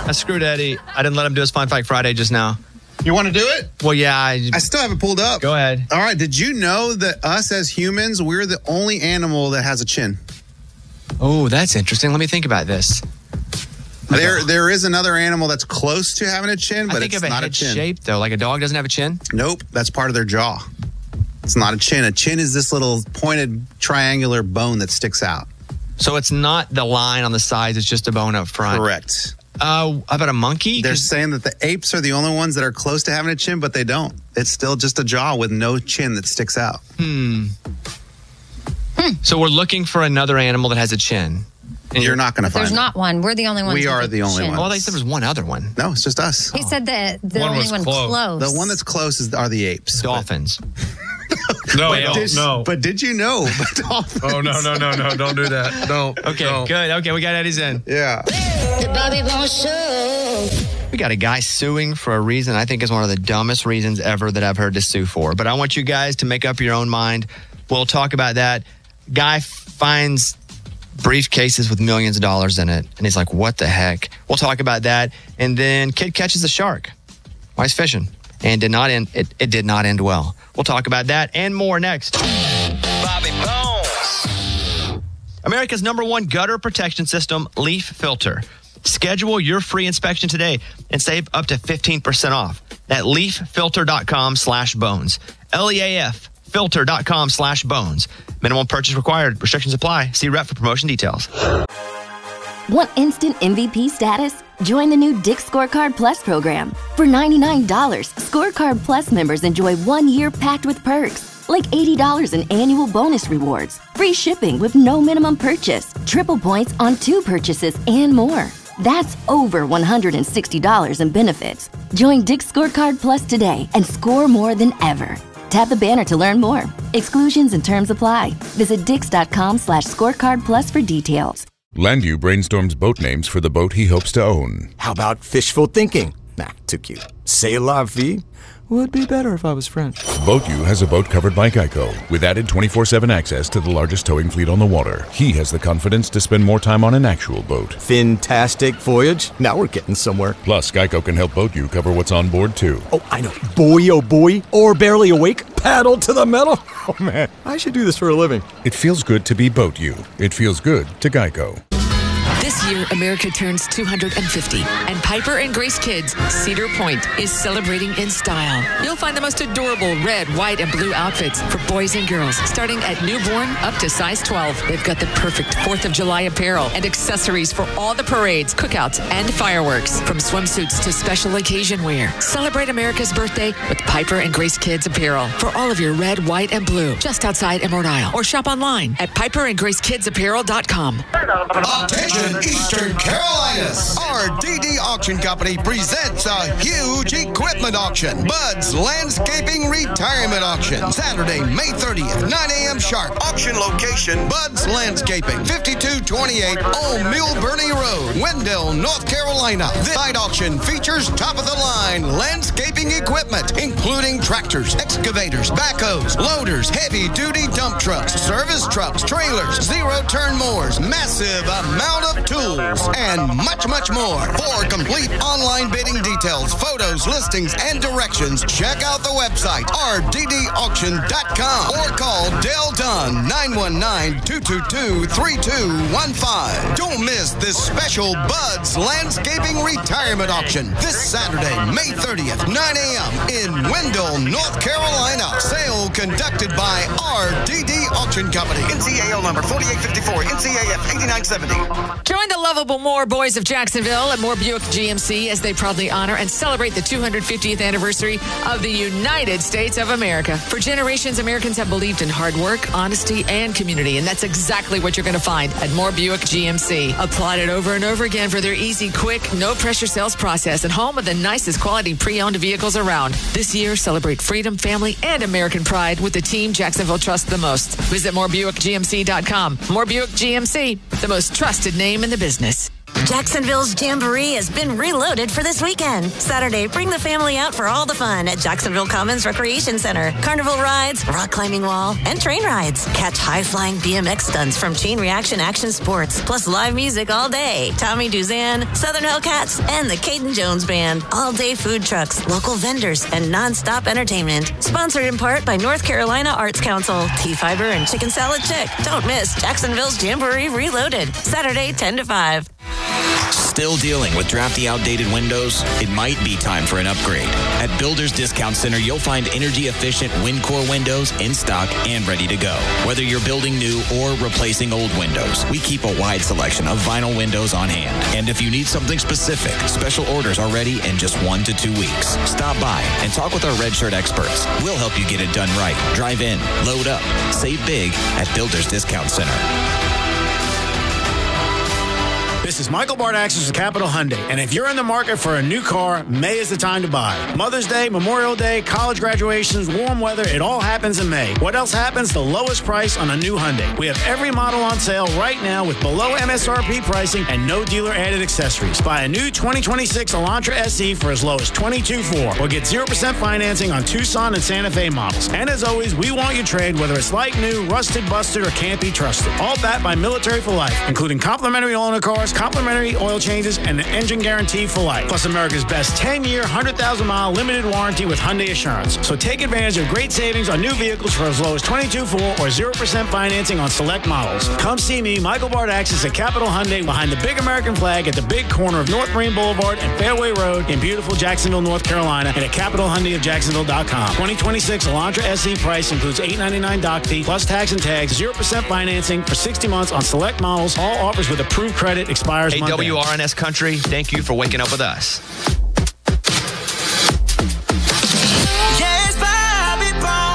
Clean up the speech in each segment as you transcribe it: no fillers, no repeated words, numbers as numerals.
I screwed Eddie. I didn't let him do his Fun Fact Friday just now. You want to do it? Well, yeah. I still have it pulled up. Go ahead. All right. Did you know that us as humans, we're the only animal that has a chin? Oh, that's interesting. Let me think about this. There is another animal that's close to having a chin, but it's not a chin. Shape, though. Like a dog doesn't have a chin? Nope. That's part of their jaw. It's not a chin. A chin is this little pointed triangular bone that sticks out. So it's not the line on the sides. It's just a bone up front. Correct. How about a monkey? They're saying that the apes are the only ones that are close to having a chin, but they don't. It's still just a jaw with no chin that sticks out. So we're looking for another animal that has a chin. And you're not going to find There's not one. We're the only ones. We are the only chin. ones. Oh, they said there was one other one. No, it's just us. He said that the only one close. The one that's close are the apes. Dolphins. No. But did you know? Dolphins. Oh, no. Don't do that. No. Okay, good. Okay, we got Eddie's in. Yeah. The Bobby Bones Show. We got a guy suing for a reason I think is one of the dumbest reasons ever that I've heard to sue for. But I want you guys to make up your own mind. We'll talk about that. Guy finds briefcases with millions of dollars in it. And he's like, what the heck? We'll talk about that. And then kid catches a shark while he's fishing. And it did not end well. We'll talk about that and more next. Bobby Bones. America's #1 gutter protection system, Leaf Filter. Schedule your free inspection today and save up to 15% off at leaffilter.com/bones. LEAF filter.com/bones. Minimum purchase required. Restrictions apply. See rep for promotion details. Want instant MVP status? Join the new Dick's Scorecard Plus program. For $99, Scorecard Plus members enjoy 1 year packed with perks, like $80 in annual bonus rewards, free shipping with no minimum purchase, triple points on 2 purchases, and more. That's over $160 in benefits. Join Dick's Scorecard Plus today and score more than ever. Tap the banner to learn more. Exclusions and terms apply. Visit dix.com/scorecard plus for details. Landu brainstorms boat names for the boat he hopes to own. How about fishful thinking? Nah, too cute. C'est la vie? Would be better if I was French. BoatU has a boat covered by Geico with added 24/7 access to the largest towing fleet on the water. He has the confidence to spend more time on an actual boat. Fantastic voyage. Now we're getting somewhere. Plus, Geico can help BoatU cover what's on board, too. Oh, I know. Boy, oh boy. Or barely awake. Paddle to the metal. Oh, man. I should do this for a living. It feels good to be BoatU. It feels good to Geico. This year, America turns 250, and Piper and Grace Kids Cedar Point is celebrating in style. You'll find the most adorable red, white, and blue outfits for boys and girls, starting at newborn up to size 12. They've got the perfect 4th of July apparel and accessories for all the parades, cookouts, and fireworks. From swimsuits to special occasion wear. Celebrate America's birthday with Piper and Grace Kids apparel for all of your red, white, and blue, just outside Emerald Isle. Or shop online at piperandgracekidsapparel.com. Attention, Eastern Carolinas. RDD Auction Company presents a huge equipment auction. Bud's Landscaping Retirement Auction. Saturday, May 30th, 9 a.m. sharp. Auction location, Bud's Landscaping, 5228 Old Mule Burney Road, Wendell, North Carolina. This night auction features top-of-the-line landscaping equipment, including tractors, excavators, backhoes, loaders, heavy-duty dump trucks, service trucks, trailers, zero-turn mowers, massive amount of tools, and much, much more. For complete online bidding details, photos, listings, and directions, check out the website, rddauction.com, or call Dale Dunn, 919-222-3215. Don't miss this special Bud's Landscaping Retirement Auction this Saturday, May 30th, 9 a.m. in Wendell, North Carolina. Sale conducted by RDD Auction Company. NCAO number 4854, NCAF 8970. Join the lovable Moore Boys of Jacksonville at Moore Buick GMC as they proudly honor and celebrate the 250th anniversary of the United States of America. For generations, Americans have believed in hard work, honesty, and community, and that's exactly what you're going to find at Moore Buick GMC. Applauded over and over again for their easy, quick, no-pressure sales process and home of the nicest quality pre-owned vehicles around. This year, celebrate freedom, family, and American pride with the team Jacksonville trusts the most. Visit morebuickgmc.com. Moore Buick GMC, the most trusted name in the business. Jacksonville's Jamboree has been reloaded for this weekend. Saturday, bring the family out for all the fun at Jacksonville Commons Recreation Center. Carnival rides, rock climbing wall, and train rides. Catch high-flying BMX stunts from Chain Reaction Action Sports, plus live music all day. Tommy Duzan, Southern Hellcats, and the Caden Jones Band. All-day food trucks, local vendors, and non-stop entertainment. Sponsored in part by North Carolina Arts Council, T-Fiber, and Chicken Salad Chick. Don't miss Jacksonville's Jamboree Reloaded. Saturday, 10 to 5. Still dealing with drafty, outdated windows? It might be time for an upgrade. At Builders Discount Center, you'll find energy-efficient WinCore windows in stock and ready to go. Whether you're building new or replacing old windows, we keep a wide selection of vinyl windows on hand. And if you need something specific, special orders are ready in just 1 to 2 weeks. Stop by and talk with our Red Shirt experts. We'll help you get it done right. Drive in, load up, save big at Builders Discount Center. This is Michael Bardaxis with Capital Hyundai, and if you're in the market for a new car, May is the time to buy. Mother's Day, Memorial Day, college graduations, warm weather, it all happens in May. What else happens? The lowest price on a new Hyundai. We have every model on sale right now with below MSRP pricing and no dealer-added accessories. Buy a new 2026 Elantra SE for as low as $22,400 or get 0% financing on Tucson and Santa Fe models. And as always, we want your trade, whether it's like new, rusted, busted, or can't be trusted. All backed by Military for Life, including complimentary owner cars, complimentary oil changes, and an engine guarantee for life. Plus America's best 10-year, 100,000-mile limited warranty with Hyundai Assurance. So take advantage of great savings on new vehicles for as low as $22,400 or 0% financing on select models. Come see me, Michael Bardaxis at Capital Hyundai behind the big American flag at the big corner of North Marine Boulevard and Fairway Road in beautiful Jacksonville, North Carolina, and at CapitalHyundaiofJacksonville.com. 2026 Elantra SE price includes $899 doc fee plus tax and tags, 0% financing for 60 months on select models. All offers with approved credit expires Monday. WRNS Country, thank you for waking up with us. Yes, Bobby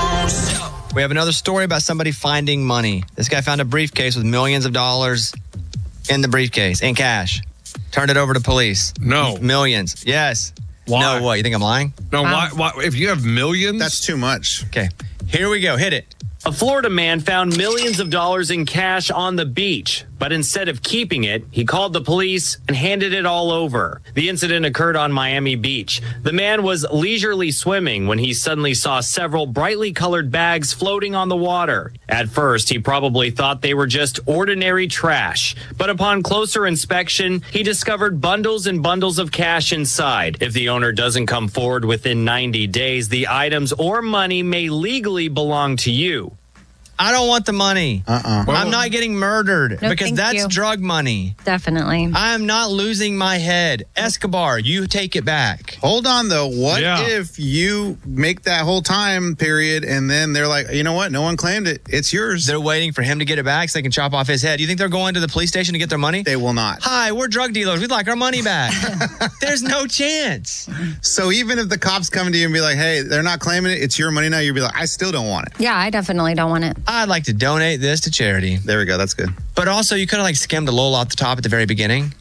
Bones. We have another story about somebody finding money. This guy found a briefcase with millions of dollars in the briefcase, in cash. Turned it over to police. No. Millions. Yes. Why? No, what? You think I'm lying? No, why? If you have millions? That's too much. Okay. Here we go. Hit it. A Florida man found millions of dollars in cash on the beach, but instead of keeping it, he called the police and handed it all over. The incident occurred on Miami Beach. The man was leisurely swimming when he suddenly saw several brightly colored bags floating on the water. At first, he probably thought they were just ordinary trash, but upon closer inspection, he discovered bundles and bundles of cash inside. If the owner doesn't come forward within 90 days, the items or money may legally belong to you. I don't want the money. I'm not getting murdered No, because thank that's you. drug money. Definitely. I am not losing my head. Escobar, you take it back. Hold on, though. What if you make that whole time period and then they're like, you know what? No one claimed it. It's yours. They're waiting for him to get it back so they can chop off his head. You think they're going to the police station to get their money? They will not. Hi, we're drug dealers. We'd like our money back. There's no chance. So even if the cops come to you and be like, hey, they're not claiming it, it's your money now, you'll be like, I still don't want it. Yeah, I definitely don't want it. I'd like to donate this to charity. There we go. That's good. But also, you could have skimmed a little off the top at the very beginning.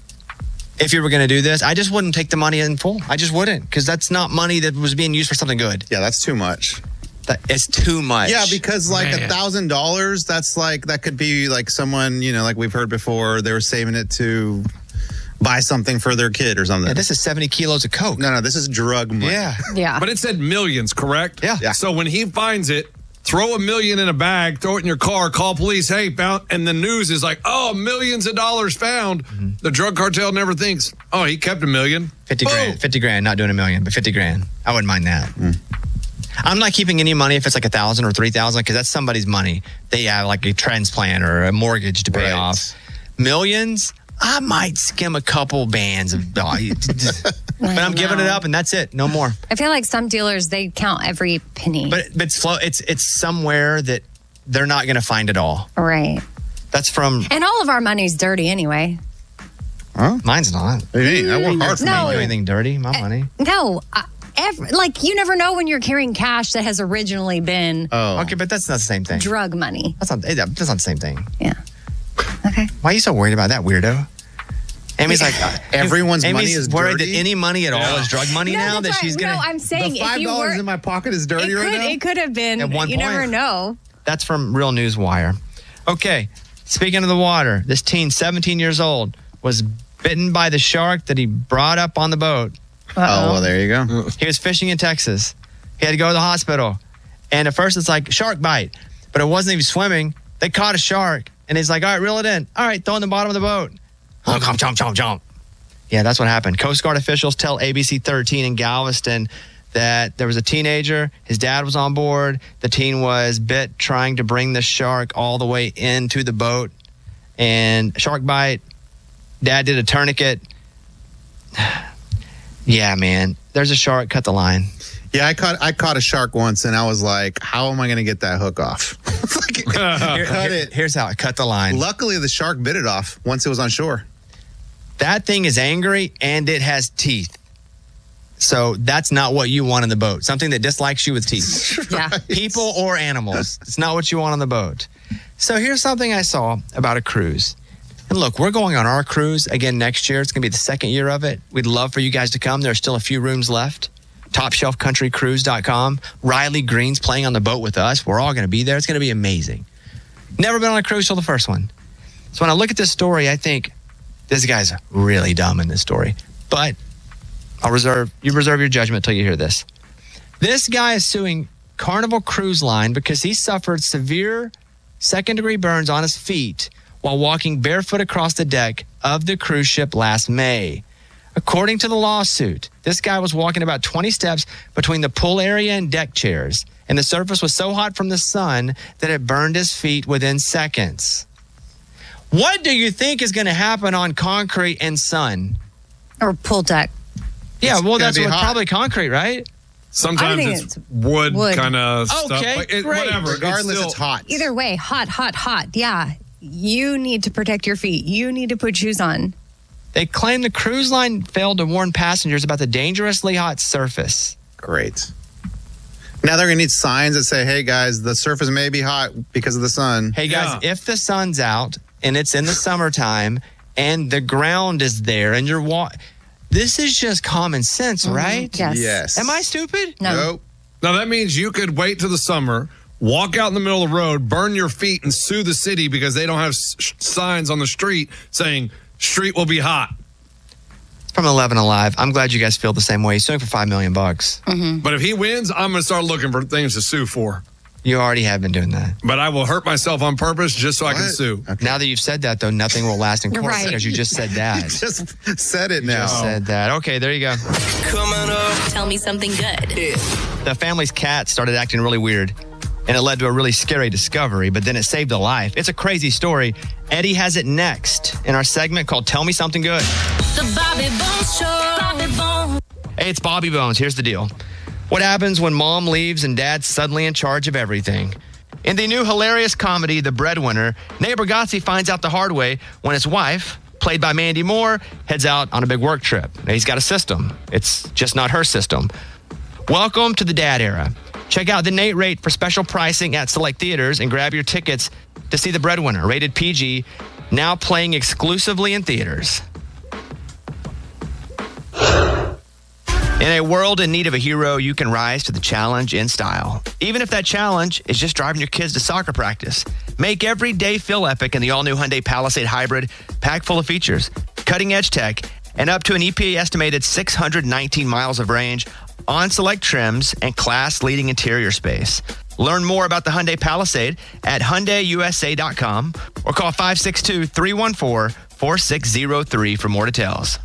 If you were going to do this, I just wouldn't take the money in full. I just wouldn't, because that's not money that was being used for something good. Yeah, that's too much. It's too much. Yeah, because $1,000, that's that could be someone, like we've heard before, they were saving it to buy something for their kid or something. Yeah, this is 70 kilos of coke. No, this is drug money. Yeah. But it said millions, correct? Yeah. So when he finds it, throw $1 million in a bag, throw it in your car, call police, hey, found, and the news is millions of dollars found. Mm-hmm. The drug cartel never thinks, he kept $1 million. 50 grand. 50 grand, not doing $1 million, but 50 grand. I wouldn't mind that. I'm not keeping any money if it's $1,000 or $3,000 because that's somebody's money. They have a transplant or a mortgage to pay off. Millions, I might skim a couple bands of but I'm giving it up and that's it. No more. I feel like some dealers, they count every penny. But it's somewhere that they're not going to find it all. Right. That's from... And all of our money's dirty anyway. Huh? Mine's not. What do you mean? I work hard for me. I don't do anything dirty. My money. No. You never know when you're carrying cash that has originally been... Oh. Okay, but that's not the same thing. Drug money. That's not the same thing. Yeah. Okay. Why are you so worried about that, weirdo? Amy's like, everyone's money is worried dirty. that any money at all is drug money now that she's going to... No, I'm saying the $5 in my pocket is dirty right now? It could have been. At one you point. never know. That's from Real News Wire. Okay, speaking of the water, this teen, 17 years old, was bitten by the shark that he brought up on the boat. Oh, well, there you go. He was fishing in Texas. He had to go to the hospital. And at first it's like shark bite, but it wasn't even swimming. They caught a shark and he's like, all right, reel it in. All right, throw it in the bottom of the boat. Jump. Yeah, that's what happened. Coast Guard officials tell ABC 13 in Galveston that there was a teenager. His dad was on board. The teen was bit trying to bring the shark all the way into the boat. And shark bite. Dad did a tourniquet. Yeah, man. There's a shark. Cut the line. Yeah, I caught a shark once, and I was like, how am I going to get that hook off? Here's how I cut the line. Luckily, the shark bit it off once it was on shore. That thing is angry, and it has teeth. So that's not what you want in the boat. Something that dislikes you with teeth. Yeah. People or animals. It's not what you want on the boat. So here's something I saw about a cruise. And look, we're going on our cruise again next year. It's going to be the second year of it. We'd love for you guys to come. There's still a few rooms left. TopShelfCountryCruise.com. Riley Green's playing on the boat with us. We're all going to be there. It's going to be amazing. Never been on a cruise till the first one. So when I look at this story, I think this guy's really dumb in this story. But you reserve your judgment till you hear this. This guy is suing Carnival Cruise Line because he suffered severe second-degree burns on his feet while walking barefoot across the deck of the cruise ship last May. According to the lawsuit, this guy was walking about 20 steps between the pool area and deck chairs, and the surface was so hot from the sun that it burned his feet within seconds. What do you think is going to happen on concrete and sun? Or pool deck. Yeah, well, that's probably concrete, right? Sometimes it's wood. kind of stuff. Okay, Like, great. Whatever. Regardless, it's hot. Either way, hot. Yeah. You need to protect your feet. You need to put shoes on. They claim the cruise line failed to warn passengers about the dangerously hot surface. Great. Now they're going to need signs that say, hey, guys, the surface may be hot because of the sun. Hey, guys, if the sun's out and it's in the summertime and the ground is there and you're this is just common sense, right? Yes. Am I stupid? Nope. Now, that means you could wait till the summer, walk out in the middle of the road, burn your feet, and sue the city because they don't have signs on the street saying, street will be hot. It's from 11 Alive. I'm glad you guys feel the same way. He's suing for $5 million. But if he wins, I'm going to start looking for things to sue for. You already have been doing that. But I will hurt myself on purpose just so I can sue. Okay. Now that you've said that, though, nothing will last in court because you just said that. You just said it now. Just said that. Okay, there you go. Coming up. Tell me something good. The family's cat started acting really weird, and it led to a really scary discovery, but then it saved a life. It's a crazy story. Eddie has it next in our segment called Tell Me Something Good. The Bobby Bones Show. Bobby Bones. Hey, it's Bobby Bones. Here's the deal. What happens when mom leaves and dad's suddenly in charge of everything? In the new hilarious comedy, The Breadwinner, Nate Bargatze finds out the hard way when his wife, played by Mandy Moore, heads out on a big work trip. Now, he's got a system. It's just not her system. Welcome to the dad era. Check out the Nate rate for special pricing at select theaters and grab your tickets to see The Breadwinner, rated PG, now playing exclusively in theaters. In a world in need of a hero, you can rise to the challenge in style. Even if that challenge is just driving your kids to soccer practice. Make every day feel epic in the all-new Hyundai Palisade Hybrid, packed full of features, cutting-edge tech, and up to an EPA-estimated 619 miles of range on select trims and class-leading interior space. Learn more about the Hyundai Palisade at HyundaiUSA.com or call 562-314-4603 for more details.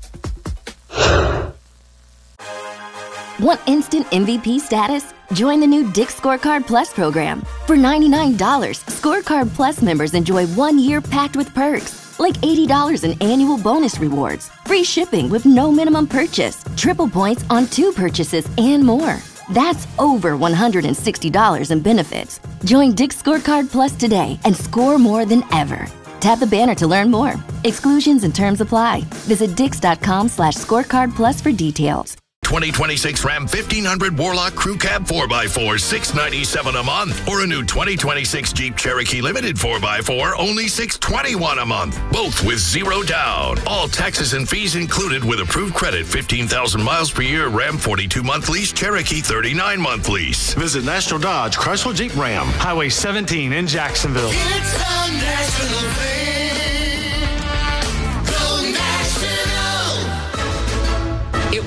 Want instant MVP status? Join the new Dick's Scorecard Plus program. For $99, Scorecard Plus members enjoy 1 year packed with perks, like $80 in annual bonus rewards, free shipping with no minimum purchase, triple points on 2 purchases, and more. That's over $160 in benefits. Join Dick's Scorecard Plus today and score more than ever. Tap the banner to learn more. Exclusions and terms apply. Visit dix.com/scorecard plus for details. 2026 Ram 1500 Warlock Crew Cab 4x4, $697 a month. Or a new 2026 Jeep Cherokee Limited 4x4, only $621 a month. Both with 0 down. All taxes and fees included with approved credit. 15,000 miles per year. Ram 42-month lease. Cherokee 39-month lease. Visit National Dodge Chrysler Jeep Ram, Highway 17 in Jacksonville. It's a national thing. Go Nationals.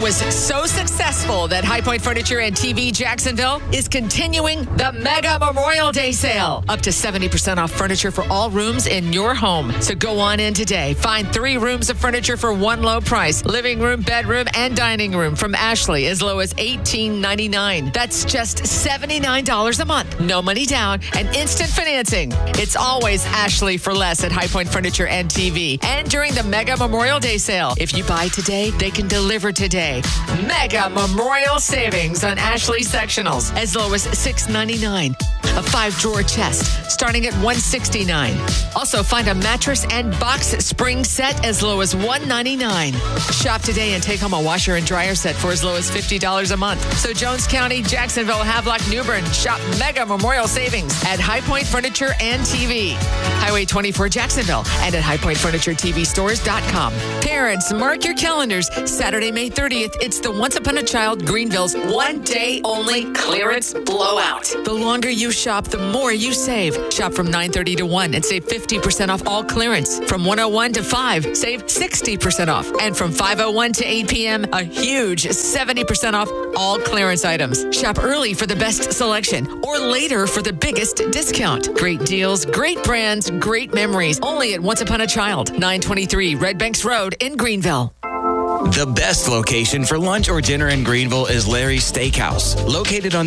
was so successful that High Point Furniture and TV Jacksonville is continuing the Mega Memorial Day sale. Up to 70% off furniture for all rooms in your home. So go on in today. Find 3 rooms of furniture for one low price. Living room, bedroom, and dining room from Ashley as low as $18.99. That's just $79 a month. No money down and instant financing. It's always Ashley for less at High Point Furniture and TV. And during the Mega Memorial Day sale, if you buy today, they can deliver today. Mega Memorial savings on Ashley sectionals as low as $6.99. A 5-drawer chest starting at $169. Also, find a mattress and box spring set as low as $199. Shop today and take home a washer and dryer set for as low as $50 a month. So Jones County, Jacksonville, Havelock, New Bern, shop Mega Memorial Savings at High Point Furniture and TV. Highway 24 Jacksonville and at highpointfurnituretvstores.com. Parents, mark your calendars. Saturday, May 30th, it's the Once Upon a Child Greenville's one-day only clearance blowout. The longer you shop, the more you save. Shop from 9:30 to 1 and save 50% off all clearance. From 1:01 to 5, save 60% off. And from 5:01 to 8 p.m., a huge 70% off all clearance items. Shop early for the best selection or later for the biggest discount. Great deals, great brands, great memories. Only at Once Upon a Child, 923 Red Banks Road in Greenville. The best location for lunch or dinner in Greenville is Larry's Steakhouse, located on